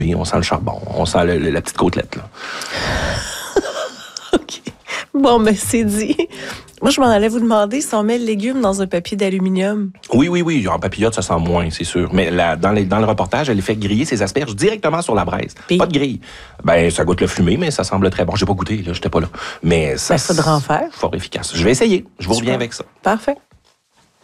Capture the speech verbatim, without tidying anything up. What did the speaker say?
On sent le charbon, on sent le, le, la petite côtelette, là. OK. Bon, ben c'est dit. Moi, je m'en allais vous demander si on met le légume dans un papier d'aluminium. Oui, oui, oui. En papillote, ça sent moins, c'est sûr. Mais là, dans, les, dans le reportage, elle fait griller ses asperges directement sur la braise. Puis? Pas de grille. Ben, ça goûte le fumé, mais ça semble très bon. J'ai pas goûté, là, j'étais pas là. Mais ça... Ben, faudra en faire. Fort efficace. Je vais essayer. Je vous reviens Super. avec ça. Parfait.